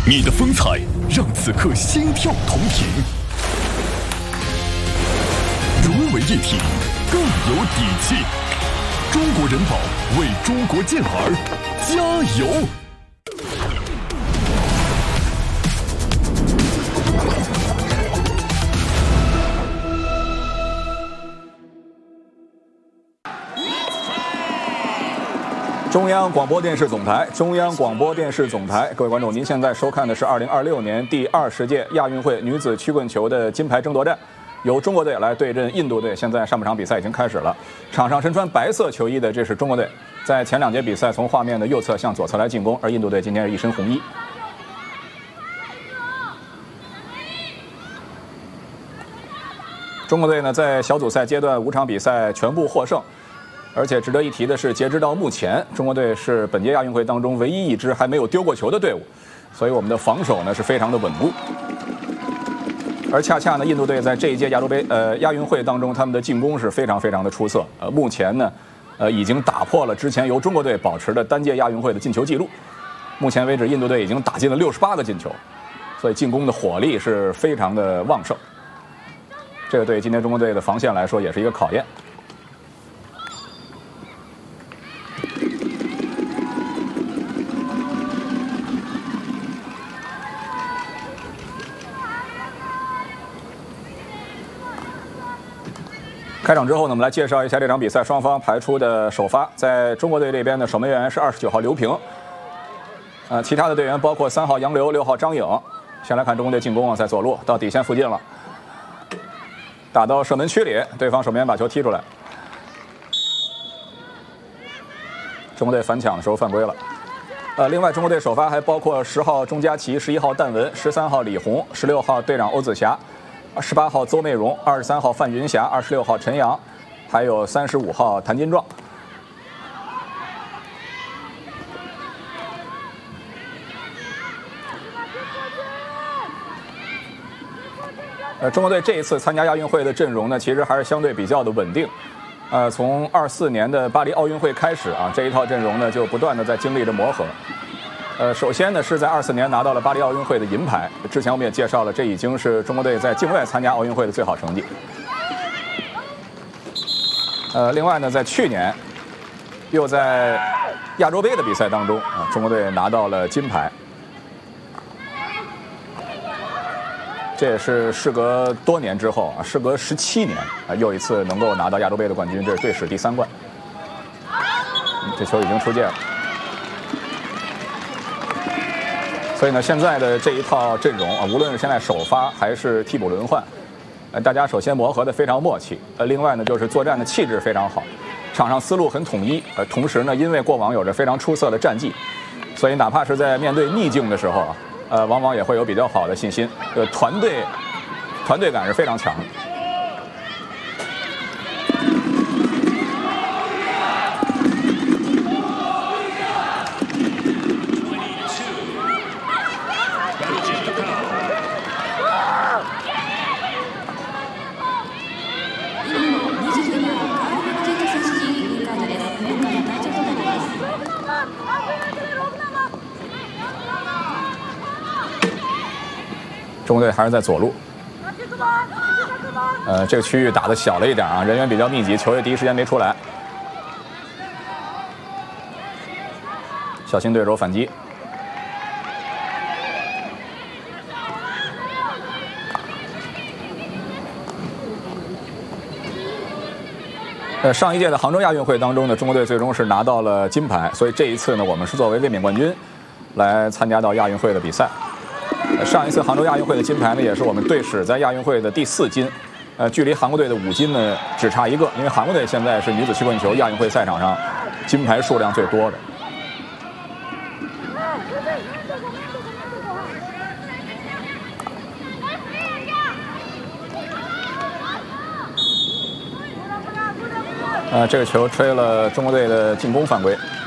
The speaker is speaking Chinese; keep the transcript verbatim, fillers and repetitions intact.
你的风采让此刻心跳同频，融为一体，更有底气。中国人保为中国健儿加油！中央广播电视总台，中央广播电视总台，各位观众，您现在收看的是二零二六年第二十届亚运会女子曲棍球的金牌争夺战，由中国队来对阵印度队。现在上半场比赛已经开始了，场上身穿白色球衣的这是中国队，在前两节比赛从画面的右侧向左侧来进攻，而印度队今天是一身红衣。中国队呢，在小组赛阶段五场比赛全部获胜。而且值得一提的是，截止到目前，中国队是本届亚运会当中唯一一支还没有丢过球的队伍，所以我们的防守呢是非常的稳固。而恰恰呢，印度队在这一届亚洲杯呃亚运会当中，他们的进攻是非常非常的出色。呃，目前呢，呃已经打破了之前由中国队保持的单届亚运会的进球纪录。目前为止，印度队已经打进了六十八个进球，所以进攻的火力是非常的旺盛。这个对今天中国队的防线来说也是一个考验。开场之后呢，我们来介绍一下这场比赛双方排出的首发。在中国队这边的守门员是二十九号刘平，呃，其他的队员包括三号杨流、六号张颖。先来看中国队进攻啊，在左路到底线附近了，打到射门区里，对方守门员把球踢出来。中国队反抢的时候犯规了。呃，另外中国队首发还包括十号钟佳琪、十一号旦文、十三号李红、十六号队长欧子霞。十八号邹媚蓉，二十三号范云霞，二十六号陈阳，还有三十五号谭金壮。呃，中国队这一次参加亚运会的阵容呢，其实还是相对比较的稳定。呃，从二四年的巴黎奥运会开始啊，这一套阵容呢就不断的在经历着磨合。呃，首先呢是在二四年拿到了巴黎奥运会的银牌。之前我们也介绍了，这已经是中国队在境外参加奥运会的最好成绩。呃，另外呢，在去年又在亚洲杯的比赛当中啊，中国队拿到了金牌。这也是事隔多年之后啊，事隔十七年啊，又一次能够拿到亚洲杯的冠军，这是队史第三冠。这球已经出界了。所以呢，现在的这一套阵容啊，无论是现在首发还是替补轮换，呃，大家首先磨合的非常默契，呃，另外呢就是作战的气质非常好，场上思路很统一，呃，同时呢，因为过往有着非常出色的战绩，所以哪怕是在面对逆境的时候啊，呃，往往也会有比较好的信心，呃，团队团队感是非常强的。中国队还是在左路，呃，这个区域打得小了一点啊，人员比较密集，球也第一时间没出来，小心对手反击。呃，上一届的杭州亚运会当中呢，中国队最终是拿到了金牌，所以这一次呢，我们是作为卫冕冠军来参加到亚运会的比赛。上一次杭州亚运会的金牌呢，也是我们队史在亚运会的第四金，呃，距离韩国队的五金呢只差一个，因为韩国队现在是女子曲棍球亚运会赛场上金牌数量最多的。呃，这个球吹了中国队的进攻犯规。